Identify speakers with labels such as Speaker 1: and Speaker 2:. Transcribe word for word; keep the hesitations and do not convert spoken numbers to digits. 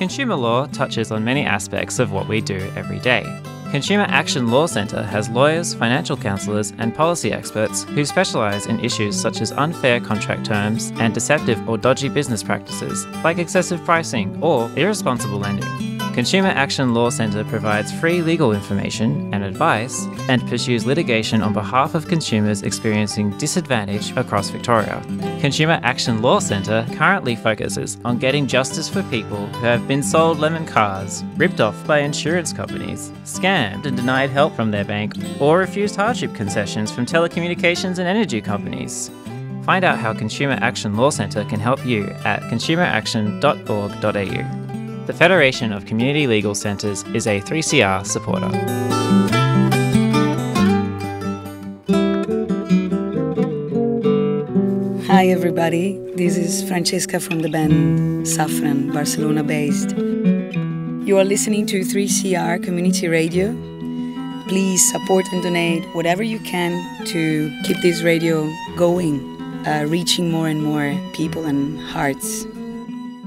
Speaker 1: Consumer law touches on many aspects of what we do every day. Consumer Action Law Centre has lawyers, financial counsellors and policy experts who specialise in issues such as unfair contract terms and deceptive or dodgy business practices, like excessive pricing or irresponsible lending. Consumer Action Law Centre provides free legal information and advice and pursues litigation on behalf of consumers experiencing disadvantage across Victoria. Consumer Action Law Centre currently focuses on getting justice for people who have been sold lemon cars, ripped off by insurance companies, scammed and denied help from their bank, or refused hardship concessions from telecommunications and energy companies. Find out how Consumer Action Law Centre can help you at consumer action dot org dot a u. The Federation of Community Legal Centres is a three C R supporter.
Speaker 2: Hi everybody, this is Francesca from the band Saffron, Barcelona-based. You are listening to three C R Community Radio. Please support and donate whatever you can to keep this radio going, uh, reaching more and more people and hearts.